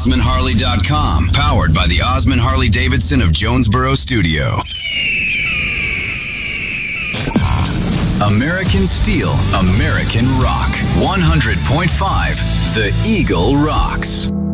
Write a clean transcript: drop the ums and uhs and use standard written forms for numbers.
OsmondHarley.com, powered by the Osmond Harley-Davidson of Jonesboro Studio. American Steel, American Rock. 100.5, The Eagle Rocks.